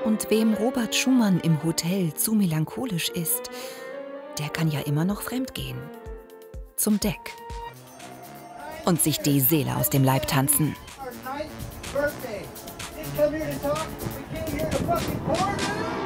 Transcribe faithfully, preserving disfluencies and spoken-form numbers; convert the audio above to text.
Und wem Robert Schumann im Hotel zu melancholisch ist, der kann ja immer noch fremdgehen. Zum Deck. Und sich die Seele aus dem Leib tanzen. Our ninth birthday. Didn't come here to talk. We came here to fucking party.